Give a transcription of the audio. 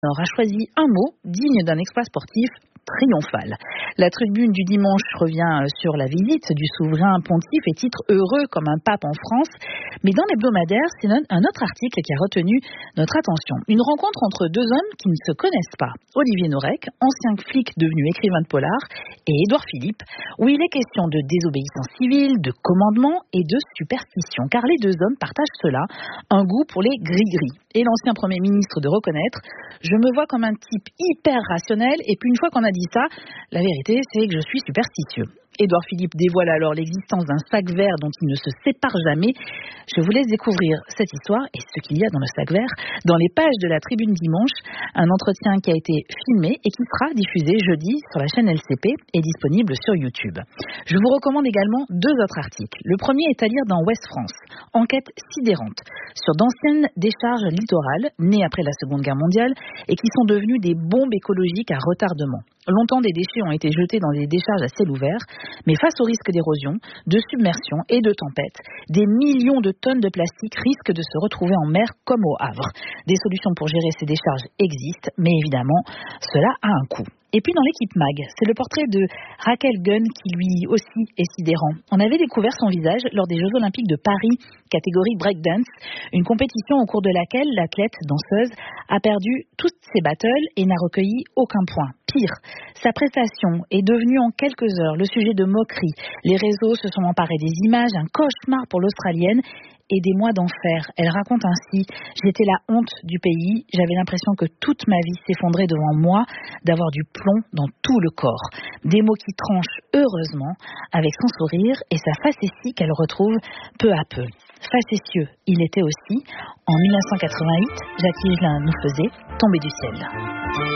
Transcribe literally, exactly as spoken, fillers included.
Alors, a choisi un mot digne d'un exploit sportif triomphal. La tribune du dimanche revient sur la visite du souverain pontife et titre heureux comme un pape en France. Mais dans l'hebdomadaire, c'est un autre article qui a retenu notre attention. Une rencontre entre deux hommes qui ne se connaissent pas. Olivier Norek, ancien flic devenu écrivain de polar, et Édouard Philippe, où il est question de désobéissance civile, de commandement et de superstition. Car les deux hommes partagent cela, un goût pour les gris-gris. Et l'ancien Premier ministre de reconnaître « Je me vois comme un type hyper rationnel et puis une fois qu'on a dit ça, la vérité c'est que je suis superstitieux ». Édouard Philippe dévoile alors l'existence d'un sac vert dont il ne se sépare jamais. Je vous laisse découvrir cette histoire et ce qu'il y a dans le sac vert dans les pages de la Tribune Dimanche. Un entretien qui a été filmé et qui sera diffusé jeudi sur la chaîne L C P et disponible sur YouTube. Je vous recommande également deux autres articles. Le premier est à lire dans Ouest France. Enquête sidérante sur d'anciennes décharges littorales nées après la Seconde Guerre mondiale et qui sont devenues des bombes écologiques à retardement. Longtemps, des déchets ont été jetés dans des décharges à ciel ouvert, mais face au risque d'érosion, de submersion et de tempête, des millions de tonnes de plastique risquent de se retrouver en mer comme au Havre. Des solutions pour gérer ces décharges existent, mais évidemment, cela a un coût. Et puis dans l'équipe Mag, c'est le portrait de Raquel Gunn qui lui aussi est sidérant. On avait découvert son visage lors des Jeux Olympiques de Paris, catégorie breakdance, une compétition au cours de laquelle l'athlète danseuse a perdu toutes ses battles et n'a recueilli aucun point. Pire, sa prestation est devenue en quelques heures le sujet de moqueries. Les réseaux se sont emparés des images, un cauchemar pour l'Australienne et des mois d'enfer. Elle raconte ainsi « J'étais la honte du pays, j'avais l'impression que toute ma vie s'effondrait devant moi, d'avoir du plomb dans tout le corps. » Des mots qui tranchent heureusement avec son sourire et sa facétie qu'elle retrouve peu à peu. Facétieux, il était aussi. En mille neuf cent quatre-vingt-huit, Jacques Higelin nous faisait tomber du ciel.